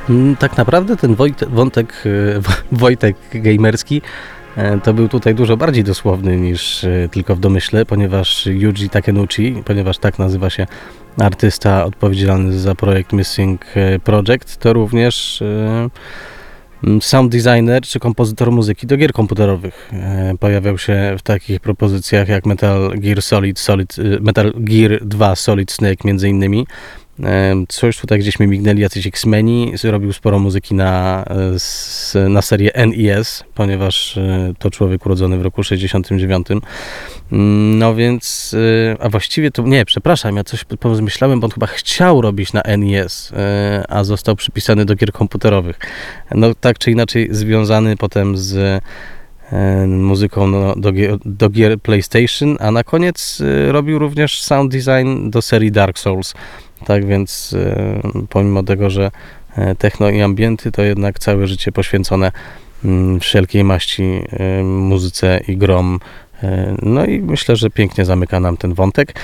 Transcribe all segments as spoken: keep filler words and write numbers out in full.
Mm, Tak naprawdę ten Wojt, wątek e, Wojtek gamerski e, to był tutaj dużo bardziej dosłowny niż e, tylko w domyśle, ponieważ Yuji Takenouchi, ponieważ tak nazywa się artysta odpowiedzialny za projekt Missing e, Project, to również e, m, sound designer czy kompozytor muzyki do gier komputerowych. E, Pojawiał się w takich propozycjach jak Metal Gear Solid, Solid e, Metal Gear dwa Solid Snake między innymi. E, Coś tutaj gdzieś mi mignęli jacyś X-Meni, zrobił sporo muzyki na, e, s- na serię N E S, ponieważ e, to człowiek urodzony w roku sześćdziesiątym dziewiątym. Mm, No więc, e, a właściwie to, nie, przepraszam, ja coś pomyślałem, bo on chyba chciał robić na N E S, e, a został przypisany do gier komputerowych. No tak czy inaczej związany potem z e, muzyką no, do, gier, do gier PlayStation, a na koniec e, robił również sound design do serii Dark Souls. Tak więc e, pomimo tego, że e, techno i ambienty, to jednak całe życie poświęcone mm, wszelkiej maści e, muzyce i grom. E, No i myślę, że pięknie zamyka nam ten wątek.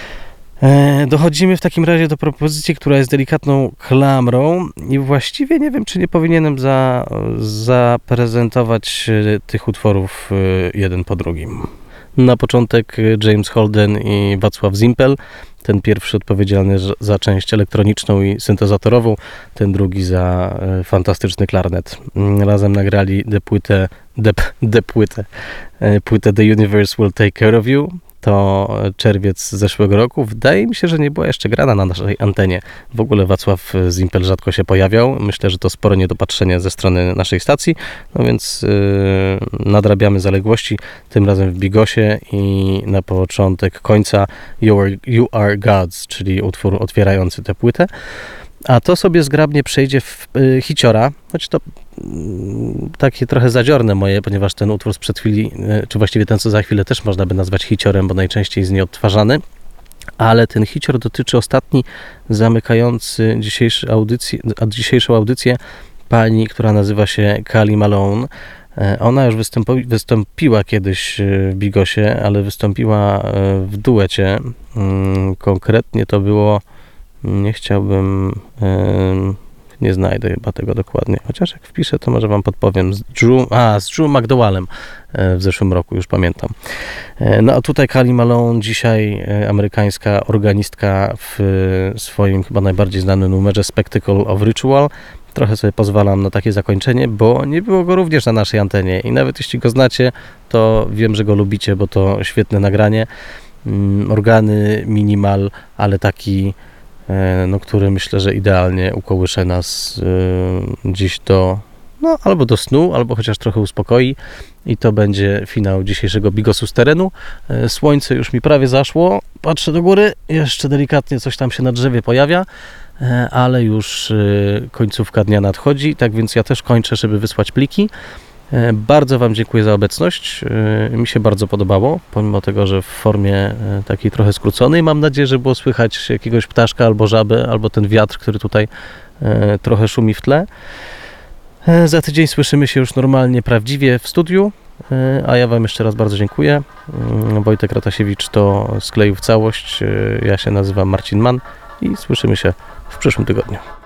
E, Dochodzimy w takim razie do propozycji, która jest delikatną klamrą i właściwie nie wiem, czy nie powinienem za, zaprezentować e, tych utworów e, jeden po drugim. Na początek e, James Holden i Wacław Zimpel. Ten pierwszy odpowiedzialny za- za część elektroniczną i syntezatorową, ten drugi za e, fantastyczny klarnet. Mm, Razem nagrali tę płytę, tę tę płytę, e, płytę The Universe Will Take Care of You. To czerwiec zeszłego roku. Wydaje mi się, że nie była jeszcze grana na naszej antenie. W ogóle Wacław Zimpel rzadko się pojawiał. Myślę, że to spore niedopatrzenie ze strony naszej stacji. No więc yy, nadrabiamy zaległości, tym razem w Bigosie i na początek końca You Are, you Are Gods, czyli utwór otwierający tę płytę. A to sobie zgrabnie przejdzie w y, hiciora, choć to mm, takie trochę zadziorne moje, ponieważ ten utwór sprzed chwili, y, czy właściwie ten co za chwilę też można by nazwać hiciorem, bo najczęściej jest nieodtwarzany, ale ten hicior dotyczy ostatni zamykający dzisiejszy audycję, a dzisiejszą audycję pani, która nazywa się Kali Malone. E, Ona już występo- wystąpiła kiedyś y, w Bigosie, ale wystąpiła y, w duecie. Mm, Konkretnie to było nie chciałbym, em, nie znajdę chyba tego dokładnie, chociaż jak wpiszę, to może wam podpowiem. Z Drew, a, z Drew McDowallem e, w zeszłym roku, już pamiętam. E, No a tutaj Kali Malone, dzisiaj e, amerykańska organistka w e, swoim chyba najbardziej znanym numerze Spectacle of Ritual. Trochę sobie pozwalam na takie zakończenie, bo nie było go również na naszej antenie i nawet jeśli go znacie, to wiem, że go lubicie, bo to świetne nagranie. Mm, Organy, minimal, ale taki e, no, który myślę, że idealnie ukołysze nas e, dziś do, no, albo do snu, albo chociaż trochę uspokoi i to będzie finał dzisiejszego Bigosu z terenu. E, Słońce już mi prawie zaszło, patrzę do góry, jeszcze delikatnie coś tam się na drzewie pojawia, e, ale już e, końcówka dnia nadchodzi, tak więc ja też kończę, żeby wysłać pliki. E, Bardzo Wam dziękuję za obecność. E, Mi się bardzo podobało, pomimo tego, że w formie e, takiej trochę skróconej. Mam nadzieję, że było słychać jakiegoś ptaszka albo żabę, albo ten wiatr, który tutaj e, trochę szumi w tle. E, Za tydzień słyszymy się już normalnie, prawdziwie w studiu, e, a ja Wam jeszcze raz bardzo dziękuję. Mm, Wojtek Ratasiewicz to skleił w całość. E, Ja się nazywam Marcin Mann i słyszymy się w przyszłym tygodniu.